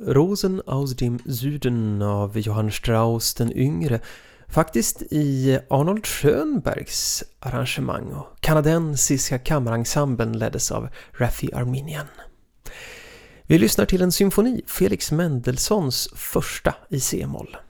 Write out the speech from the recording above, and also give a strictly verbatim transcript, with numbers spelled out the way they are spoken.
Rosen aus dem Süden av Johann Strauss den yngre, faktiskt i Arnold Schönbergs arrangemang, och kanadensiska kammarensemblen leddes av Raffi Arminian. Vi lyssnar till en symfoni, Felix Mendelssohns första i C-moll.